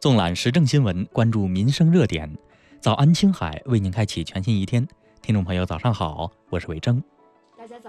纵览时政新闻，关注民生热点。早安青海为您开启全新一天。听众朋友早上好，我是伟征。 大家早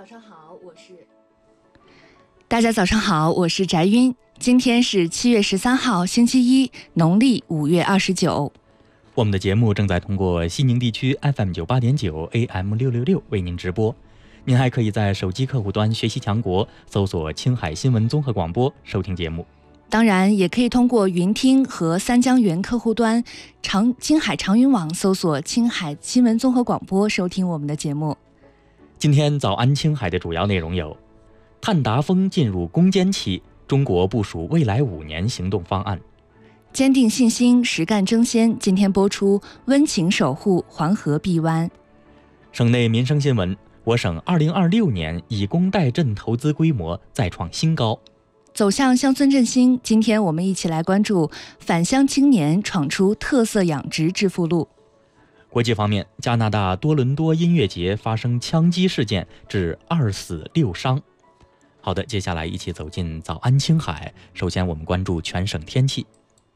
上好，我是翟晕。今天是7月13号星期一，农历5月29。 我们的节目正在通过西宁地区 FM98.9 AM666 为您直播。您还可以在手机客户端学习强国搜索青海新闻综合广播收听节目。 当然也可以通过云听和三江源客户端青海长云网搜索青海新闻综合广播收听我们的节目。 今天早安青海的主要内容有：碳达峰进入攻坚期，中国部署未来5年行动方案； 坚定信心，实干争先。今天播出温情守护黄河碧湾。 省内民生新闻：我省2026年以工代赈投资规模再创新高。 走向乡村振兴，今天我们一起来关注返乡青年闯出特色养殖致富路。 国际方面，加拿大多伦多音乐节发生枪击事件，致2死6伤。好的，接下来一起走进早安青海。首先我们关注全省天气。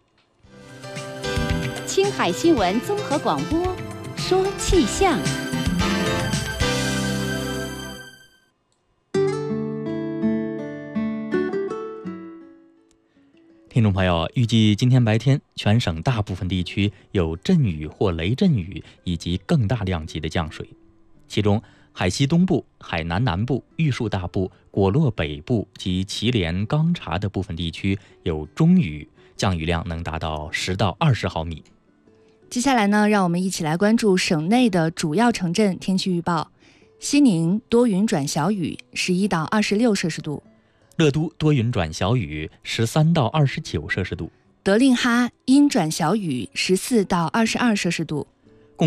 青海新闻综合广播说气象。 听众朋友，预计今天白天全省大部分地区有阵雨或雷阵雨以及更大量级的降水，其中海西东部、海南南部、玉树大部、果洛北部及祁连、钢察的部分地区有中雨，降雨量能达到10到20毫米。 接下来呢，让我们一起来关注省内的主要城镇天气预报。西宁多云转小雨，11到26摄氏度。 乐都多云转小雨，13到29摄氏度。 德令哈阴转小雨，14到22摄氏度。